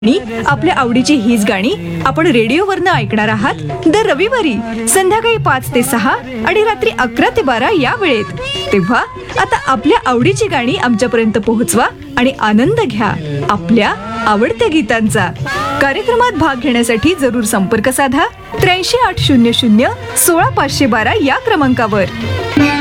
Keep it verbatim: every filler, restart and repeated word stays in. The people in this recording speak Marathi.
आणि आपल्या आवडीची हीच गाणी आपण रेडिओवरनं ऐकणार आहात दर रविवारी संध्याकाळी पाच ते सहा आणि रात्री अकरा ते बारा या वेळेत. तेव्हा आता आपल्या आवडीची गाणी आमच्यापर्यंत पोहोचवा आणि आनंद घ्या आपल्या आवडत्या गीतांचा. कार्यक्रमात भाग घेण्यासाठी जरूर संपर्क साधा त्र्याऐंशी आठ शून्य शून्य सोळा पाचशे बारा या क्रमांकावर.